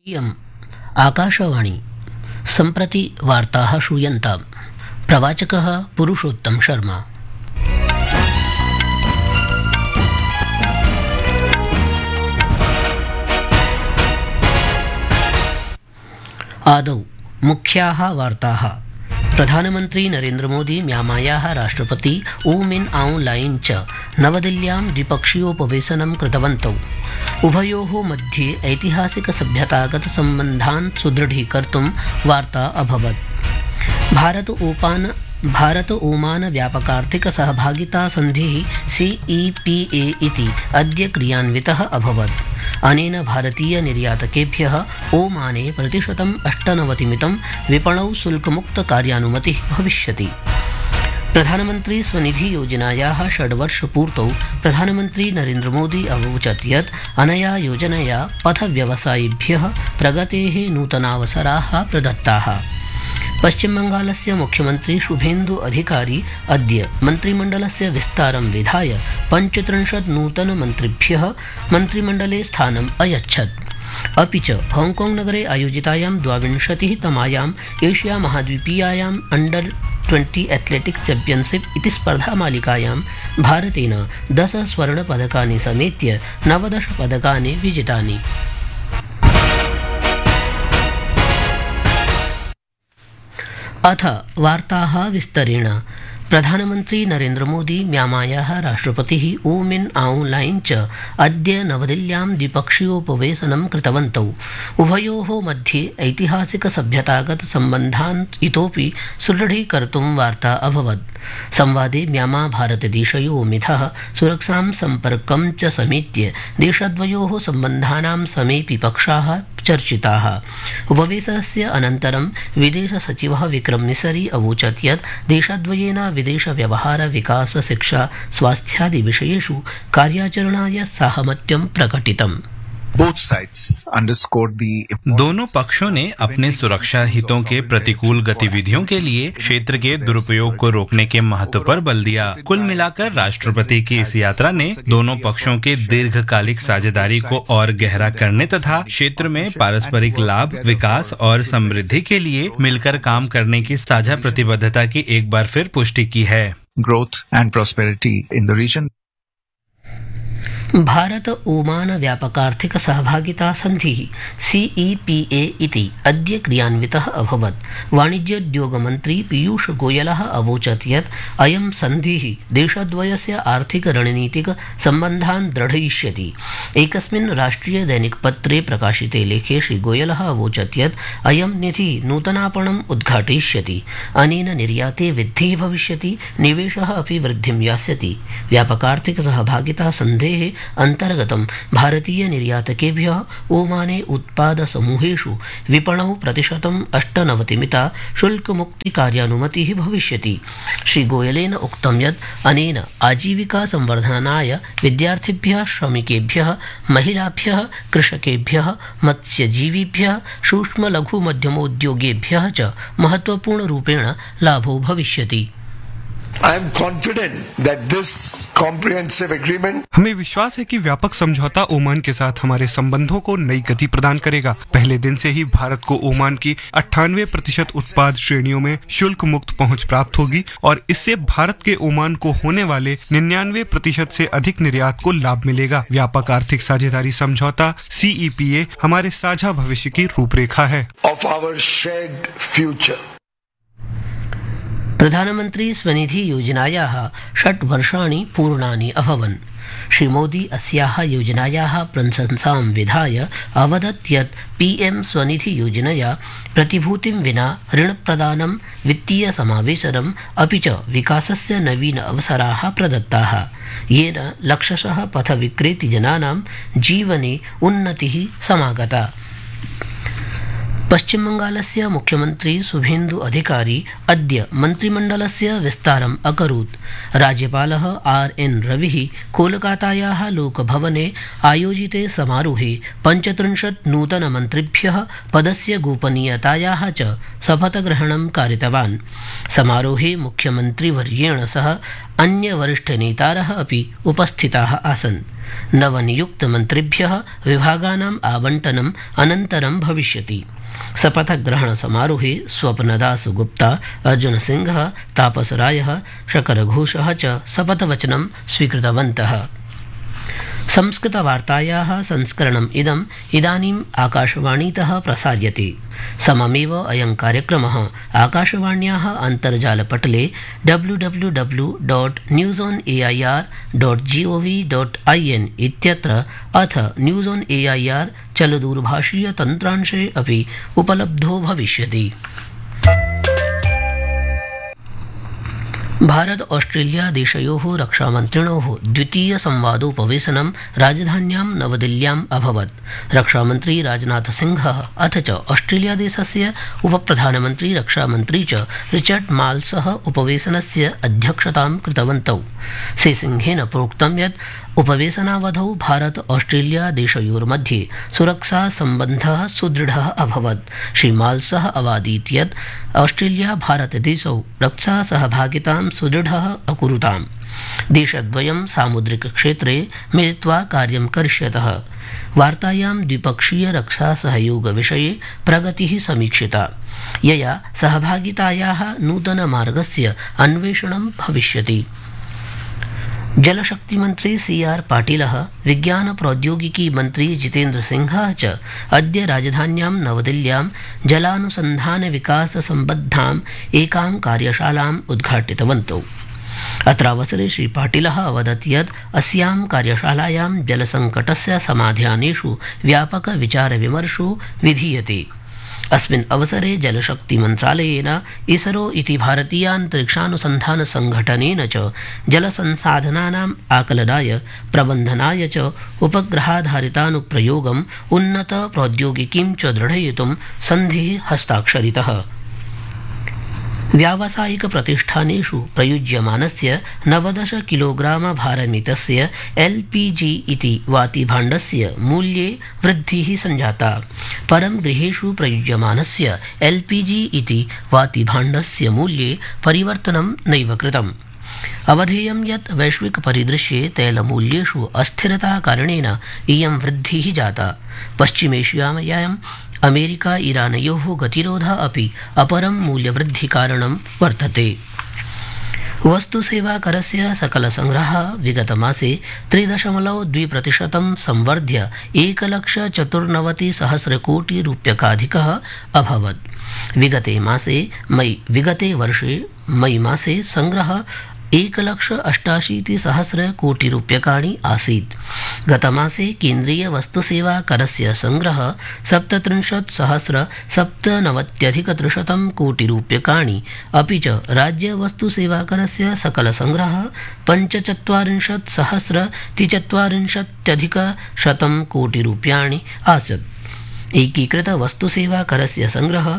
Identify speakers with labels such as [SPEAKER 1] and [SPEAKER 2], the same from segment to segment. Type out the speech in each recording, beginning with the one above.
[SPEAKER 1] इयम् आकाशवाणी सम्प्रति वार्ताः श्रूयन्ताम्। प्रवाचकः पुरुषोत्तम शर्मा। आदौ मुख्याः वार्ताः। प्रधानमन्त्री नरेन्द्रमोदी म्यांमायाः राष्ट्रपति ऊ मिन आऊं लाइन च नवदिल्ल्यां द्विपक्षीयोपवेशनं कृतवन्तौ। उभयोः मध्ये ऐतिहासिकसभ्यतागत सम्बन्धान् सुदृढीकर्तुं वार्ता अभवत्। भारत ओमान व्यापकार्थिक सहभागिता संधिः CEPA इति अद्य क्रियान्वितः अभवत्। अनेन भारतीय निर्यातकेभ्यः ओमाने 98% विपणौ शुल्कमुक्त कार्यानुमतिः भविष्यति। प्रधानमन्त्री स्वनिधि योजनायाः 6 वर्षपूर्तौ प्रधानमन्त्री नरेन्द्रमोदी अवोचत् यत् अनया योजनया पथव्यवसायिभ्यः प्रगतेः नूतनावसराः प्रदत्ताः। पश्चिमबंगालस्य मुख्यमन्त्री शुभेन्दु अधिकारी अद्य मन्त्रिमण्डलस्य विस्तारं विधाय 35 नूतनमन्त्रिभ्यः मन्त्रिमण्डले स्थानम् अयच्छत्। अपि च हांगकांग नगरे आयोजितायां 22तमायाम् एशिया महाद्वीपीयायाम् अंडर-20 एथलेटिक्स चैम्पियनशिप इति स्पर्धामालिकायां भारतेन 10 स्वर्णपदकानि समेत्य 19 पदकानि विजितानि। अथ वार्ताः विस्तरेण। प्रधानमन्त्री नरेन्द्रमोदी म्यांमायाः राष्ट्रपतिः ऊ मिन आऊं लाइन च अद्य नवदिल्ल्यां द्विपक्षीयोपवेशनं कृतवन्तौ। उभयोः मध्ये ऐतिहासिकसभ्यतागत सम्बन्धान् इतोपि सुदृढीकर्तुं वार्ता अभवत्। संवादे म्यांमा भारतदेशयोः मिथः सुरक्षां सम्पर्कं च समेत्य देशद्वयोः सम्बन्धानां समेऽपि पक्षाः चर्चिताः। उपवेशनस्य अनन्तरं विदेशसचिवः विक्रम मिसरी अवोचत् यत् देशद्वयेन विदेशव्यवहार विकास शिक्षा स्वास्थ्यादि विषयेषु कार्याचरणाय साहमत्यं प्रकटितम्।
[SPEAKER 2] दोनों पक्षों ने अपने सुरक्षा हितों के प्रतिकूल गतिविधियों के लिए क्षेत्र के दुरुपयोग को रोकने के महत्व पर बल दिया। कुल मिलाकर राष्ट्रपति की इस यात्रा ने दोनों पक्षों के दीर्घकालिक साझेदारी को और गहरा करने तथा क्षेत्र में पारस्परिक लाभ, विकास और समृद्धि के लिए मिलकर काम करने की साझा प्रतिबद्धता की एक बार फिर पुष्टि की है।
[SPEAKER 3] Growth and prosperity in the region.
[SPEAKER 1] Bharata Oman व्यापकार्थिक सहभागिता संधिः CEPA इति अद्य क्रियान्वितः अभवत्। वाणिज्योद्योगमन्त्री पीयूष गोयलः अवोचत् यत् अयं सन्धिः देशद्वयस्य आर्थिक रणनीतिक सम्बन्धान् दृढयिष्यति। एकस्मिन् राष्ट्रिय दैनिकपत्रे प्रकाशिते लेखे श्री गोयलः अवोचत् यत् अयं निधिः नूतनापणम् उद्घाटयिष्यति। अनेन निर्याते वृद्धिः भविष्यति, निवेशः अपि वृद्धिं यास्यति। व्यापकार्थिक सहभागिता सन्धेः अंतर्गतं भारतीय निर्यातकेभ्यः ओमाने उत्पाद समूहेषु विपणौ 98% शुल्कमुक्ति कार्यानुमतिः भविष्यति। श्री गोयलेन उक्तं यत् अनेन आजीविका संवर्धनाय विद्यार्थिभ्यः, श्रमिकेभ्यः, महिलाभ्यः, कृषकेभ्यः, मत्स्यजीविभ्यः, सूक्ष्म लघु मध्यमोद्योगेभ्यः च महत्वपूर्णरूपेण लाभो भविष्यति।
[SPEAKER 4] I am confident that this comprehensive agreement
[SPEAKER 5] हमें विश्वास है कि व्यापक समझौता ओमान के साथ हमारे संबंधों को नई गति प्रदान करेगा। पहले दिन से ही भारत को ओमान की 98% उत्पाद श्रेणियों में शुल्क मुक्त पहुंच प्राप्त होगी और इससे भारत के ओमान को होने वाले 99% से अधिक निर्यात को लाभ मिलेगा। व्यापक आर्थिक साझेदारी समझौता CEPA हमारे साझा भविष्य की रूपरेखा है।
[SPEAKER 4] of our shared future.
[SPEAKER 1] प्रधानमन्त्री स्वनिधि योजनायाः 6 वर्षाणि पूर्णानि अभवन्। श्री मोदी अस्याः योजनायाः प्रशंसां विधाय अवदत् यत् PM स्वनिधि योजनया प्रतिभूतिं विना ऋणप्रदानं, वित्तीय समावेशनम् अपि च विकासस्य नवीन अवसराः प्रदत्ताः, येन लक्षशः पथविक्रेतृजनानां जीवने उन्नतिः समागता। पश्चिमबंगालस्य मुख्यमन्त्री शुभेन्दु अधिकारी अद्य मन्त्रिमण्डलस्य विस्तारम् अकरोत्। राज्यपालः RN रविः कोलकातायाः लोकभवने आयोजिते समारोहे 35 नूतनमन्त्रिभ्यः पदस्य गोपनीयतायाः च शपथग्रहणं कारितवान्। समारोहे मुख्यमन्त्रिवर्येण सह अन्य वरिष्ठनेतारः अपि उपस्थिताः आसन्। नवनियुक्तमन्त्रिभ्यः विभागानाम् आवण्टनम् अनन्तरं भविष्यति। शपथग्रहण समारोहे स्वप्नदास गुप्ता, अर्जुन सिंह, तापस रायः, शकर घोषः च शपथवचनं स्वीकृतवन्तः। संस्कृतवार्तायाः संस्करणम् इदानीम् आकाशवाणीतः प्रसार्यते। सममेव अयं कार्यक्रमः आकाशवाण्याः अन्तर्जालपटले www.newsonair.gov.in इत्यत्र अथ न्यूज़ ऑन एआईआर चलदूरभाषीय तन्त्रांशे अपि उपलब्धो भविष्यति। भारत ऑस्ट्रेलिया देशयोः रक्षामन्त्रिणोः द्वितीय संवादोपवेशनं राजधान्यां नवदिल्ल्याम् अभवत्। रक्षामन्त्री राजनाथ सिंहः अथ च ऑस्ट्रेलिया देशस्य उपप्रधानमन्त्री रक्षामन्त्री च रिचर्ड माल्सः उपवेशनस्य अध्यक्षतां कृतवन्तौ। श्रीसिंहेन प्रोक्तं यत् उपवेशनावधौ भारत ऑस्ट्रेलिया देशयोर्मध्ये सुरक्षा सम्बन्धः सुदृढः अभवत्। श्री माल्सः अवादीत् यत् ऑस्ट्रेलिया भारत देशौ रक्षा सहभागितां सुदृढः अकुरुताम्। देशद्वयं सामुद्रिक क्षेत्रे मिलित्वा कार्यं करिष्यतः। वार्तायां द्विपक्षीय रक्षा सहयोग विषये प्रगतिः समीक्षिता, यया सहभागितायाः नूतन मार्गस्य अन्वेषणं भविष्यति। जलशक्ति मंत्री CR पाटिलः, विज्ञान प्रौद्योगिकी मंत्री जितेन्द्र सिंहः च अद्य राजधान्यां नवदिल्ल्यां जलानुसन्धान विकास सम्बद्धाम् एकां कार्यशालाम् उद्घाटितवन्तौ। अत्रावसरे श्री पाटिलः अवदत् यत् अस्यां कार्यशालायां जलसङ्कटस्य समाधानेषु व्यापक विचारविमर्शो विधीयते। अस्मिन् अवसरे जलशक्ति मन्त्रालयेन इसरो इति भारतीयान्तरिक्षानुसन्धान संघटनेन च जलसंसाधनानाम् आकलनाय प्रबन्धनाय च उपग्रहाधारितानुप्रयोगम् उन्नत प्रौद्योगिकीं च दृढयितुं सन्धिः हस्ताक्षरितः। व्यावसायिक प्रतिष्ठानेषु प्रयुज्यमानस्य 90 किलोग्राम भारमितस्य LPG इति वातिभाण्डस्य मूल्ये वृद्धिः सञ्जाता। परं गृहेषु प्रयुज्यमानस्य LPG इति वातिभाण्डस्य मूल्ये परिवर्तनं नैव कृतम्। अवधेयं यत् वैश्विक परिदृश्ये तैलमूल्येषु अस्थिरता कारणेन इयं वृद्धिः जाता। पश्चिमेशियायां अमेरिका ईरानयोः गतिरोधः अपि अपरं मूल्यवृद्धिकारणं वर्तते। वस्तुसेवाकरस्य सकलसंग्रहः विगतमासे 3.2% संवर्ध्य 1,94,00,000 कोटि रूप्यकाधिकः अभवत्। विगते वर्षे मई मासे संग्रहः 1,88,000 कोटि रूप्यकाणि आसीत्। गतमासे केन्द्रीय वस्तुसेवाकरस्य संग्रहः 37,97,300 कोटि रूप्यकाणि, अपि च राज्य वस्तुसेवाकरस्य सकलसंग्रहः 45,43,100 कोटि रूप्याणि आसीत्। एकीकृत वस्तुसेवाकरस्य संग्रहः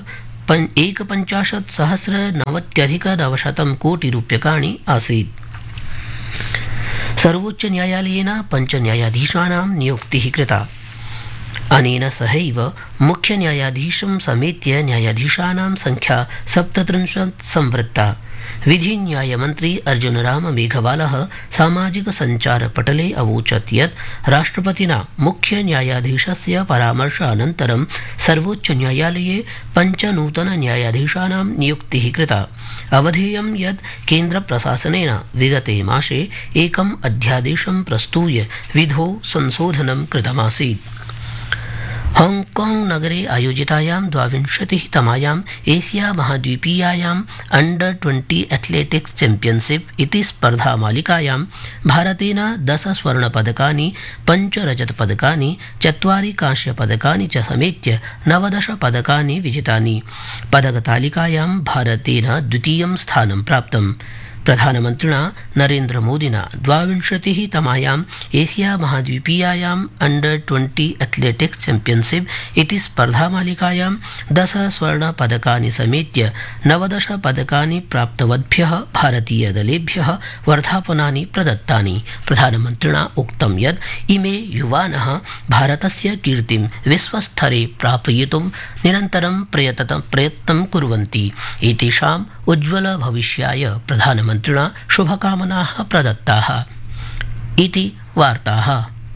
[SPEAKER 1] 51,90,900 कोटि रूप्यकाणि आसीत्। सर्वोच्च न्यायालयेन 5 न्यायाधीशानां नियुक्तिः कृता। अनेन सहैव मुख्य न्यायाधीशं समेत्य न्यायाधीशानां संख्या 37 संवृत्ता। विधि न्यायमंत्री अर्जुनराम मेघवालः सामाजिक संचारपटले अवोचत् यत् राष्ट्रपतिना मुख्य न्यायाधीशस्य परामर्शानन्तरं सर्वोच्च न्यायालये 5 नूतन न्यायाधीशानां नियुक्तिः कृता। अवधेयं यत् केन्द्रप्रशासनेन विगते मासे एकम् अध्यादेशं प्रस्तूय विधौ संशोधनं कृतमासीत्। हांगकांग नगरे आयोजितायां 22तमायाम् एशिया महाद्वीपीयायाम् अंडर-20 एथलेटिक्स चैम्पियनशिप इति स्पर्धामालिकायां भारतेन 10 स्वर्णपदकानि, 5 रजतपदकानि, 4 कांस्यपदकानि च समेत्य 19 पदकानि विजितानि। पदकतालिकायां भारतेन द्वितीयं स्थानं प्राप्तम्। प्रधानमन्त्रिणा नरेन्द्रमोदिना 22तमायाम् एशिया महाद्वीपीयायाम् अंडर-20 एथलेटिक्स चैम्पियनशिप इति स्पर्धामालिकायां 10 स्वर्णपदकानि समेत्य 19 पदकानि प्राप्तवद्भ्यः भारतीयदलेभ्यः वर्धापनानि प्रदत्तानि। प्रधानमन्त्रिणा उक्तं यत् इमे युवानः भारतस्य कीर्तिं विश्वस्तरे प्रापयितुं निरन्तरं प्रयत्नं कुर्वन्ति। एतेषाम् उज्ज्वल भविष्याय प्रधानमन्त्रिणा शुभकामनाः प्रदत्ताः। इति वार्ताः।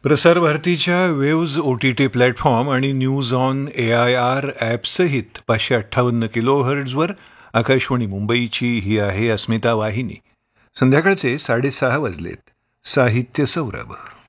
[SPEAKER 6] प्रसार भारतीच्या वेव्ज OTT प्लॅटफॉर्म आणि न्यूज ऑन AIR ॲपसहित 558 किलोहर्ट्झवर आकाशवाणी मुंबईची ही आहे अस्मिता वाहिनी. संध्याकाळचे 6:30 वाजलेत. साहित्य सौरभ.